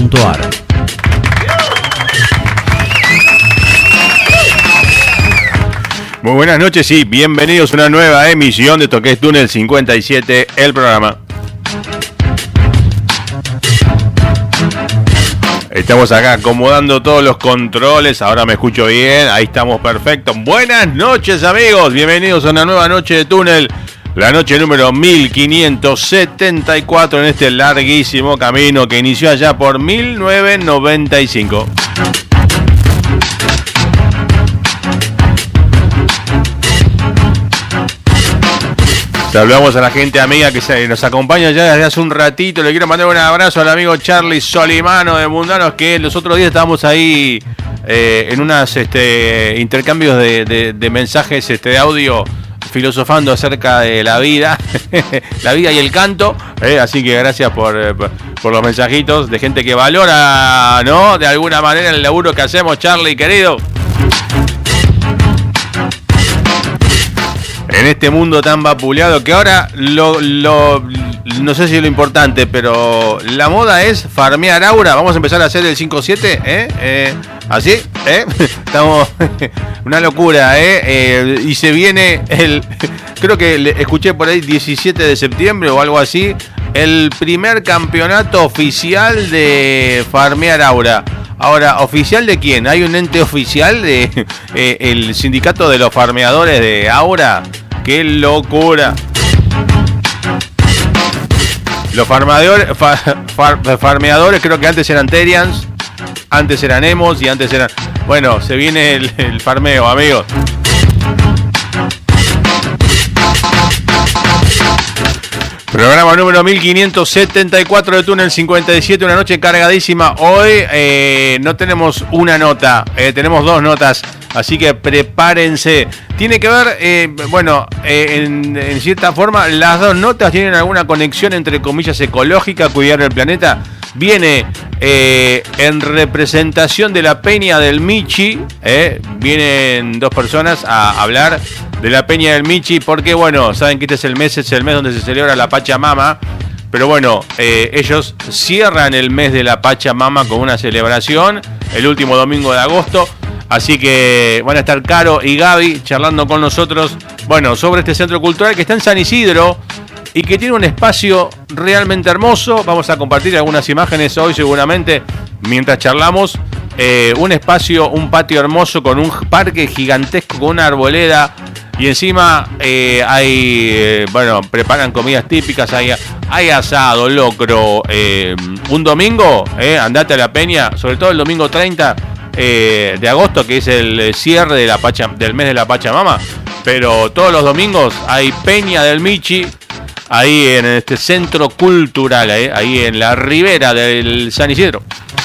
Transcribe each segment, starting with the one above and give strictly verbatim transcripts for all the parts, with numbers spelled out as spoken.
punto a r. Muy buenas noches y bienvenidos a una nueva emisión de Toques Túnel cincuenta y siete, el programa. Estamos acá acomodando todos los controles, ahora me escucho bien, ahí estamos perfectos. Buenas noches amigos, bienvenidos a una nueva noche de túnel, la noche número mil quinientos setenta y cuatro en este larguísimo camino que inició allá por mil novecientos noventa y cinco. Saludamos a la gente amiga que se, nos acompaña ya desde hace un ratito. Le quiero mandar un abrazo al amigo Charlie Solimano de Mundanos, que los otros días estábamos ahí eh, en unos este, intercambios de, de, de mensajes este, de audio, filosofando acerca de la vida, la vida y el canto. Eh, así que gracias por, eh, por los mensajitos de gente que valora, ¿no?, de alguna manera el laburo que hacemos, Charlie, querido. En este mundo tan vapuleado que ahora lo, lo no sé si es lo importante, pero la moda es farmear aura. Vamos a empezar a hacer el cinco siete, ¿eh? eh ¿Así? ¿Eh? Estamos una locura, ¿eh? ¿eh? Y se viene el, creo que le escuché por ahí diecisiete de septiembre o algo así, el primer campeonato oficial de farmear aura. Ahora, ¿oficial de quién? ¿Hay un ente oficial de eh, el sindicato de los farmeadores de aura? ¡Qué locura! Los farmeadores, far, far, farmeadores creo que antes eran Terians, antes eran Emos y antes eran... Bueno, se viene el, el farmeo, amigos. Programa número mil quinientos setenta y cuatro de Túnel cincuenta y siete, una noche cargadísima. Hoy eh, no tenemos una nota, eh, tenemos dos notas, así que prepárense. Tiene que ver, eh, bueno, eh, en, en cierta forma, las dos notas tienen alguna conexión, entre comillas, ecológica, cuidar el planeta. Viene eh, en representación de la Peña del Michi, eh, vienen dos personas a hablar de la Peña del Michi, porque bueno, saben que este es el mes, es el mes donde se celebra la Pachamama, pero bueno, eh, ellos cierran el mes de la Pachamama con una celebración, el último domingo de agosto, así que van a estar Caro y Gaby charlando con nosotros, bueno, sobre este centro cultural que está en San Isidro, y que tiene un espacio realmente hermoso. Vamos a compartir algunas imágenes hoy seguramente mientras charlamos. Eh, un espacio, un patio hermoso con un parque gigantesco, con una arboleda. Y encima eh, hay, eh, bueno, preparan comidas típicas. Hay, hay asado, locro. Eh, un domingo, eh, andate a la Peña, sobre todo el domingo treinta eh, de agosto, que es el cierre de la Pacha, del mes de la Pachamama. Pero todos los domingos hay Peña del Michi. Ahí en este centro cultural, eh, ahí en la ribera del San Isidro.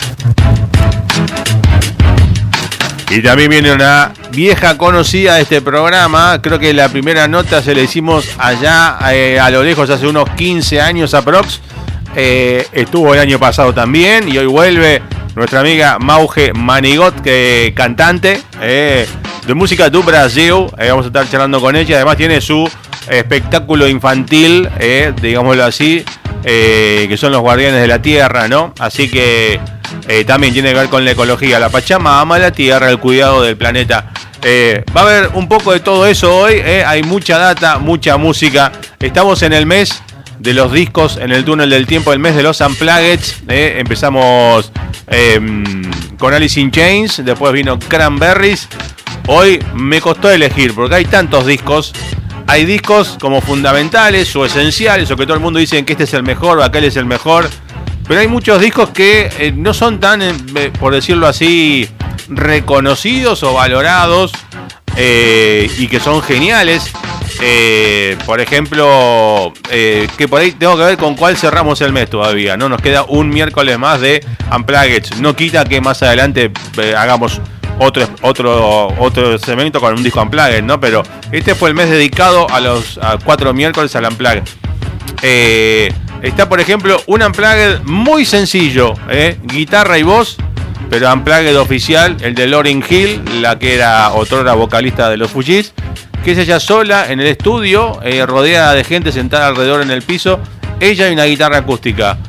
Y también viene una vieja conocida de este programa. Creo que la primera nota se la hicimos allá eh, a lo lejos, hace unos quince años aprox. Eh, estuvo el año pasado también y hoy vuelve nuestra amiga Mauge Manigot, que cantante eh, de música do Brasil. Eh, vamos a estar charlando con ella. Además tiene su espectáculo infantil, eh, digámoslo así, eh, que son los guardianes de la tierra, ¿no? Así que eh, también tiene que ver con la ecología, la Pachamama, la tierra, el cuidado del planeta. Eh, va a haber un poco de todo eso hoy, eh, hay mucha data, mucha música. Estamos en el mes de los discos, en el túnel del tiempo, el mes de los Unplugged. Eh, empezamos eh, con Alice in Chains, después vino Cranberries. Hoy me costó elegir porque hay tantos discos. Hay discos como fundamentales o esenciales, o que todo el mundo dice que este es el mejor o aquel es el mejor. Pero hay muchos discos que eh, no son tan, eh, por decirlo así, reconocidos o valorados, eh, y que son geniales. Eh, por ejemplo, eh, que por ahí tengo que ver con cuál cerramos el mes todavía, ¿no? Nos queda un miércoles más de Unplugged. No quita que más adelante eh, hagamos otro otro otro segmento con un disco Unplugged, ¿no? Pero este fue el mes dedicado a los a cuatro miércoles al Unplugged. Eh, está, por ejemplo, un Unplugged muy sencillo, ¿eh? Guitarra y voz, pero Unplugged oficial, el de Lauryn Hill, la que era otrora vocalista de los Fugees, que es ella sola en el estudio, eh, rodeada de gente sentada alrededor en el piso, ella y una guitarra acústica.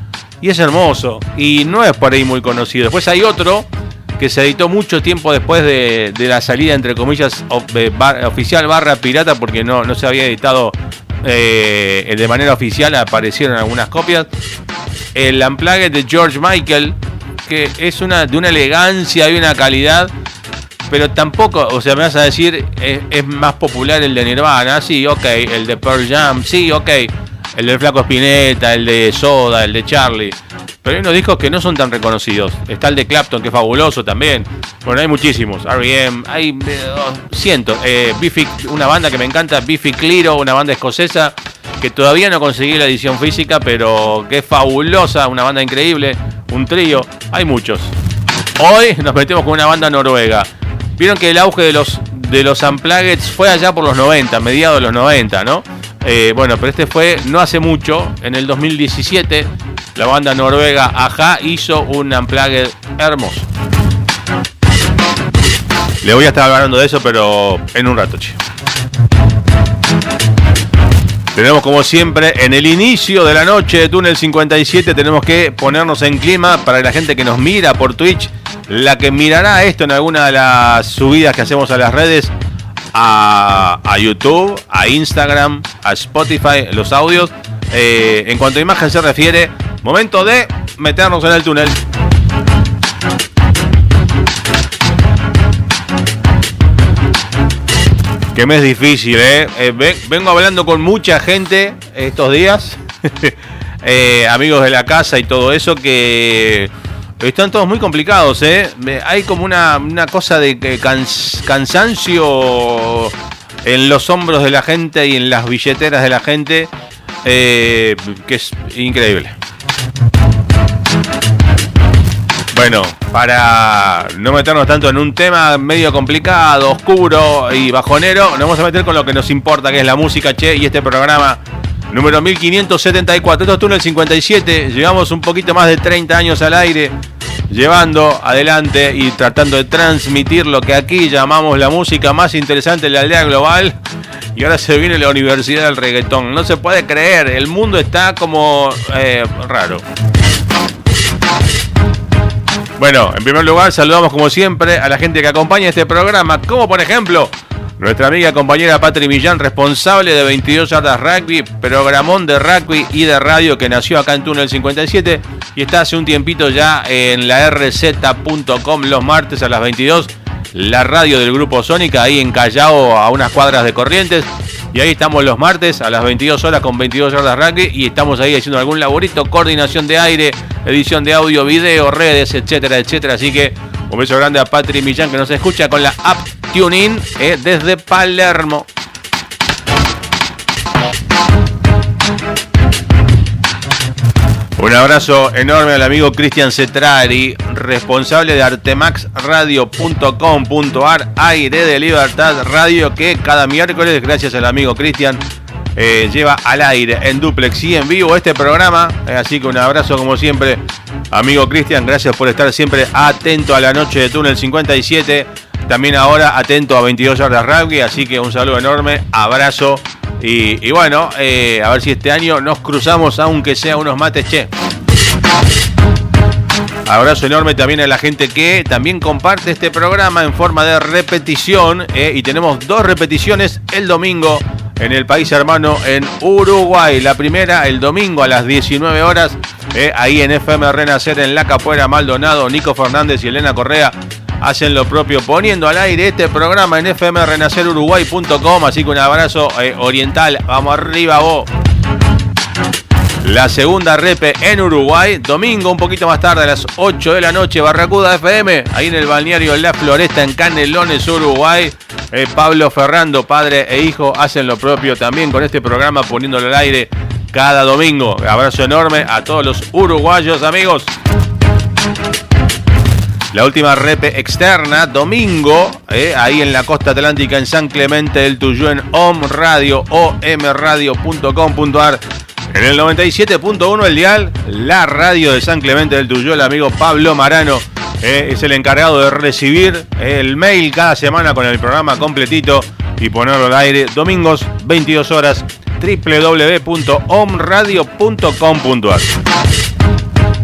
y es hermoso. Y no es por ahí muy conocido. Después hay otro que se editó mucho tiempo después de, de la salida, entre comillas, of, de bar, oficial barra pirata, porque no, no se había editado eh, de manera oficial, aparecieron algunas copias. El Unplugged de George Michael, que es una de una elegancia y una calidad, pero tampoco, o sea, me vas a decir, es, es más popular el de Nirvana, sí, ok, el de Pearl Jam, sí, ok, el del Flaco Spinetta, el de Soda, el de Charlie, pero hay unos discos que no son tan reconocidos. Está el de Clapton, que es fabuloso también. Bueno, hay muchísimos, R E M, hay eh, cientos, eh, Biffy, una banda que me encanta, Biffy Clyro, una banda escocesa, que todavía no conseguí la edición física, pero que es fabulosa, una banda increíble, un trío, hay muchos. Hoy nos metemos con una banda noruega. Vieron que el auge de los de los Unplugged fue allá por los noventa, mediados de los noventa, ¿no? Eh, bueno, pero este fue no hace mucho, en el dos mil diecisiete, la banda noruega Ajá hizo un Unplugged hermoso. Le voy a estar hablando de eso, pero en un rato, che. Tenemos, como siempre, en el inicio de la noche de Túnel cincuenta y siete, tenemos que ponernos en clima para la gente que nos mira por Twitch, la que mirará esto en alguna de las subidas que hacemos a las redes, a, a YouTube, a Instagram, a Spotify, los audios. Eh, en cuanto a imagen se refiere, momento de meternos en el túnel. Que me es difícil, ¿eh? eh vengo hablando con mucha gente estos días, eh, amigos de la casa y todo eso, que están todos muy complicados, ¿eh? Hay como una, una cosa de cans, cansancio en los hombros de la gente y en las billeteras de la gente, eh, que es increíble. Bueno, para no meternos tanto en un tema medio complicado, oscuro y bajonero, nos vamos a meter con lo que nos importa, que es la música, che, y este programa número mil quinientos setenta y cuatro. Esto es Túnel cincuenta y siete, llevamos un poquito más de treinta años al aire, llevando adelante y tratando de transmitir lo que aquí llamamos la música más interesante de la aldea global. Y ahora se viene la universidad del reggaetón. No se puede creer, el mundo está como eh, raro. Bueno, en primer lugar saludamos como siempre a la gente que acompaña este programa, como por ejemplo nuestra amiga y compañera Patri Millán, responsable de veintidós Yardas Rugby, programón de rugby y de radio que nació acá en Túnel cincuenta y siete y está hace un tiempito ya en la R Z punto com los martes a las veintidós, la radio del Grupo Sónica, ahí en Callao, a unas cuadras de Corrientes. Y ahí estamos los martes a las veintidós horas con veintidós Yardas Rugby y estamos ahí haciendo algún laborito, coordinación de aire, edición de audio, video, redes, etcétera, etcétera. Así que un beso grande a Patri Millán, que nos escucha con la app TuneIn eh, desde Palermo. Un abrazo enorme al amigo Cristian Cetrari, responsable de artemax radio punto com punto ar, Aire de Libertad Radio, que cada miércoles, gracias al amigo Cristian, eh, lleva al aire en duplex y en vivo este programa. Eh, así que un abrazo como siempre, amigo Cristian, gracias por estar siempre atento a la noche de Túnel cincuenta y siete. También ahora atento a veintidós Yardas Rugby, así que un saludo enorme, abrazo. Y, y bueno, eh, a ver si este año nos cruzamos, aunque sea unos mates, che. Abrazo enorme también a la gente que también comparte este programa en forma de repetición. Eh, y tenemos dos repeticiones el domingo en el país hermano, en Uruguay. La primera el domingo a las diecinueve horas, eh, ahí en F M Renacer, en La Capuera, Maldonado. Nico Fernández y Elena Correa hacen lo propio, poniendo al aire este programa en f m renacer uruguay punto com. Así que un abrazo eh, oriental. Vamos arriba, vos. La segunda repe en Uruguay, domingo un poquito más tarde a las ocho de la noche, Barracuda F M, ahí en el balneario La Floresta en Canelones, Uruguay. Eh, Pablo Ferrando, padre e hijo, hacen lo propio también con este programa, poniéndolo al aire cada domingo. Abrazo enorme a todos los uruguayos, amigos. La última repe externa, domingo, eh, ahí en la costa atlántica, en San Clemente del Tuyú, en O M Radio, o m radio punto com punto ar. En el noventa y siete punto uno el dial, la radio de San Clemente del Tuyú, el amigo Pablo Marano eh, es el encargado de recibir el mail cada semana con el programa completito y ponerlo al aire domingos, veintidós horas, w w w punto o m radio punto com punto ar.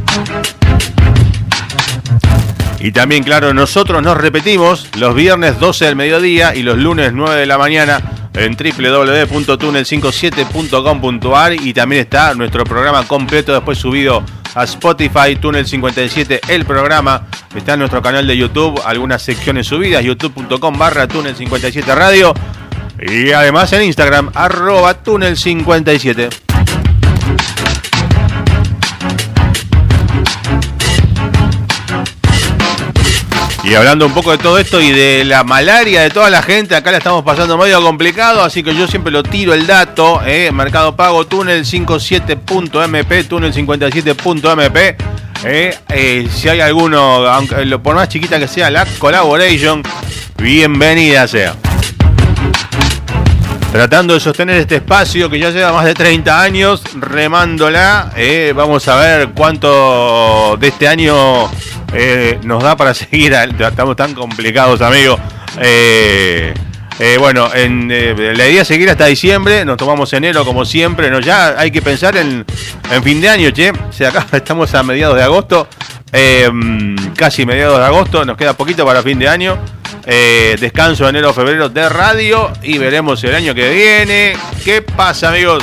Y también, claro, nosotros nos repetimos los viernes doce del mediodía y los lunes nueve de la mañana en doble u doble u doble u punto tunnel cincuenta y siete punto com punto a r, y también está nuestro programa completo después subido a Spotify, Tunnel cincuenta y siete, el programa. Está en nuestro canal de YouTube, algunas secciones subidas, youtube punto com barra Tunnel cincuenta y siete Radio. Y además en Instagram, arroba Tunnel cincuenta y siete. Y hablando un poco de todo esto y de la malaria de toda la gente, acá la estamos pasando medio complicado, así que yo siempre lo tiro el dato, eh, Mercado Pago, Tunnel cincuenta y siete punto m p, Tunnel cincuenta y siete punto m p, eh, eh, si hay alguno, aunque lo por más chiquita que sea la collaboration, bienvenida sea. Tratando de sostener este espacio que ya lleva más de treinta años, remándola, eh, vamos a ver cuánto de este año eh, nos da para seguir. Estamos tan complicados, amigos. Eh, eh, bueno, en, eh, la idea es seguir hasta diciembre, nos tomamos enero como siempre, ¿no? Ya hay que pensar en, en fin de año, che. O sea, acá estamos a mediados de agosto, eh, casi mediados de agosto, nos queda poquito para fin de año. Eh, descanso enero, febrero de radio y veremos el año que viene. ¿Qué pasa, amigos?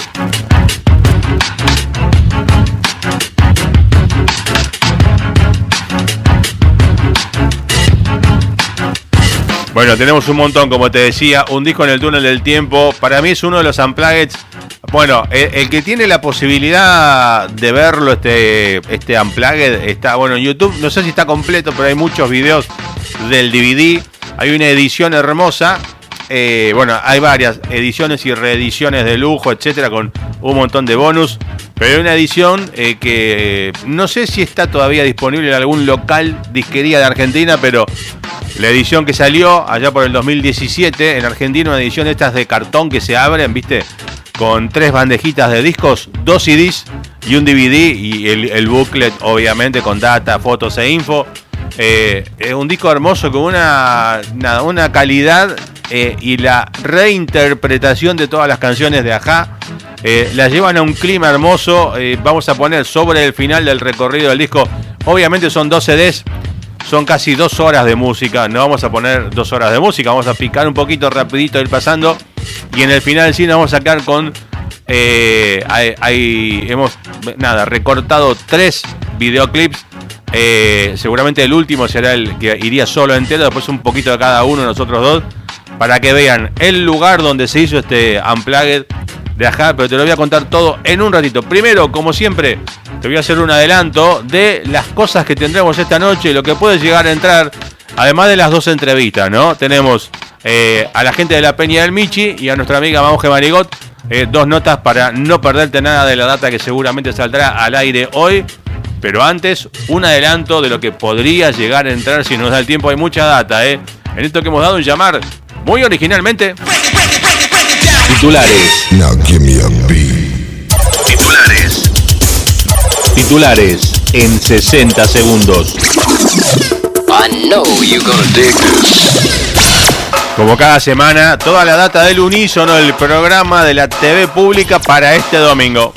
Bueno, tenemos un montón, como te decía, un disco en el túnel del tiempo. Para mí es uno de los unplugged. Bueno, el, el que tiene la posibilidad de verlo, este, este unplugged, está, bueno, en YouTube. No sé si está completo, pero hay muchos videos del D V D. Hay una edición hermosa, eh, bueno, hay varias ediciones y reediciones de lujo, etcétera, con un montón de bonus, pero hay una edición eh, que no sé si está todavía disponible en algún local disquería de Argentina, pero la edición que salió allá por el dos mil diecisiete en Argentina, una edición de estas de cartón que se abren, ¿viste? Con tres bandejitas de discos, dos C Ds y un D V D y el, el booklet, obviamente, con data, fotos e info. Eh, es un disco hermoso con una, una, una calidad eh, y la reinterpretación de todas las canciones de A-ha. Eh, las llevan a un clima hermoso. Eh, vamos a poner sobre el final del recorrido del disco. Obviamente son dos C Ds, son casi dos horas de música. No vamos a poner dos horas de música, vamos a picar un poquito rapidito, ir pasando. Y en el final sí nos vamos a sacar con... Eh, hay, hay, hemos nada, recortado tres videoclips. Eh, seguramente el último será el que iría solo entero, después un poquito de cada uno, nosotros dos, para que vean el lugar donde se hizo este unplugged de A-ha, pero te lo voy a contar todo en un ratito. Primero, como siempre, te voy a hacer un adelanto de las cosas que tendremos esta noche, lo que puede llegar a entrar, además de las dos entrevistas, ¿no? Tenemos eh, a la gente de la Peña del Michi y a nuestra amiga Monje Marigot, eh, dos notas para no perderte nada de la data que seguramente saldrá al aire hoy. Pero antes, un adelanto de lo que podría llegar a entrar si nos da el tiempo. Hay mucha data, ¿eh? En esto que hemos dado un llamar muy originalmente. Titulares. Now give me a beat. Titulares. Titulares en sesenta segundos. I know you're gonna dig this. Como cada semana, toda la data del unísono del programa de la T V pública para este domingo.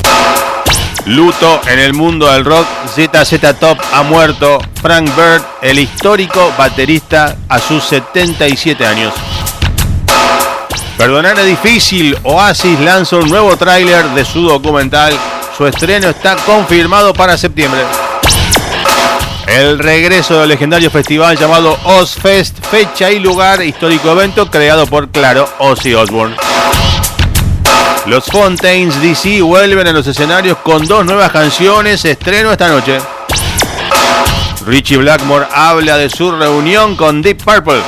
Luto en el mundo del rock. Z Z Top ha muerto. Frank Bird, el histórico baterista, a sus setenta y siete años. Perdonar es difícil. Oasis lanza un nuevo tráiler de su documental. Su estreno está confirmado para septiembre. El regreso del legendario festival llamado Ozzfest, fecha y lugar, histórico evento creado por, claro, Ozzy Osbourne. Los Fontaines D C vuelven a los escenarios con dos nuevas canciones, estreno esta noche. Richie Blackmore habla de su reunión con Deep Purple.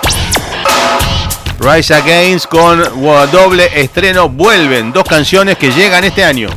Rise Against con doble estreno vuelven, dos canciones que llegan este año.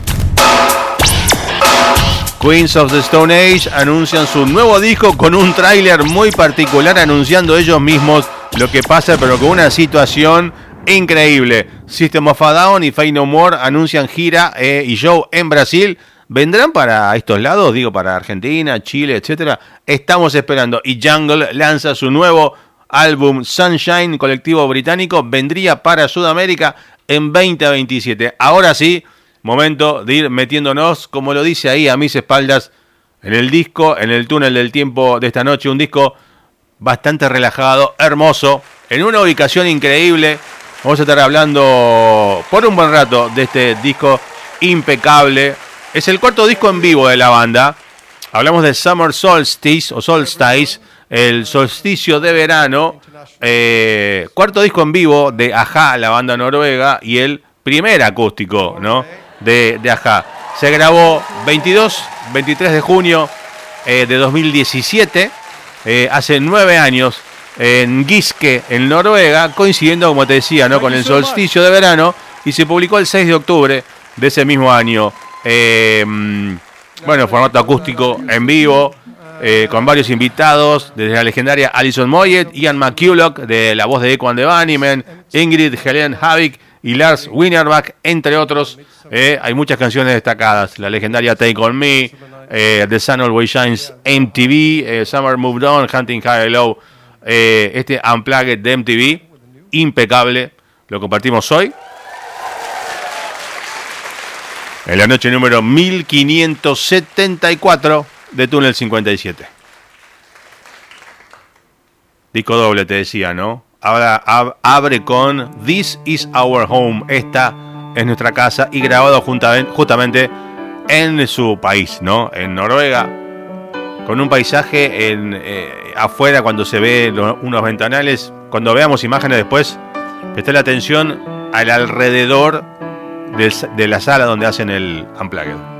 Queens of the Stone Age anuncian su nuevo disco con un tráiler muy particular anunciando ellos mismos lo que pasa, pero con una situación increíble. System of a Down y Faith No More anuncian gira eh, y show en Brasil. ¿Vendrán para estos lados? Digo, para Argentina, Chile, etcétera. Estamos esperando. Y Jungle lanza su nuevo álbum Sunshine, colectivo británico. Vendría para Sudamérica en veinte veintisiete. Ahora sí, momento de ir metiéndonos, como lo dice ahí a mis espaldas, en el disco, en el túnel del tiempo de esta noche, un disco bastante relajado, hermoso, en una ubicación increíble. Vamos a estar hablando por un buen rato de este disco impecable. Es el cuarto disco en vivo de la banda. Hablamos de Summer Solstice o Solstice, el solsticio de verano. Eh, cuarto disco en vivo de Ajá, la banda noruega, y el primer acústico, ¿no? de, de Ajá. Se grabó veintidós, veintitrés de junio eh, de dos mil diecisiete, eh, hace nueve años, en Giske, en Noruega, coincidiendo, como te decía, ¿no? con el solsticio de verano, y se publicó el seis de octubre de ese mismo año. Eh, bueno, formato acústico en vivo, eh, con varios invitados, desde la legendaria Alison Moyet, Ian McCulloch, de la voz de Echo and the Bunnymen, Ingrid Helene Havik y Lars Winnerbäck, entre otros. Eh, hay muchas canciones destacadas, la legendaria Take On Me, eh, The Sun Always Shines, M T V, eh, Summer Moved On, Hunting High and Low. Eh, este Unplugged de M T V, impecable, lo compartimos hoy en la noche número mil quinientos setenta y cuatro de Túnel cincuenta y siete. Disco doble, te decía, ¿no? Ahora ab- abre con This Is Our Home, esta es nuestra casa, y grabado juntamente, justamente en su país, ¿no? En Noruega, con un paisaje en, eh, afuera cuando se ve lo, unos ventanales. Cuando veamos imágenes después, presta la atención al alrededor de, de la sala donde hacen el Unplugged.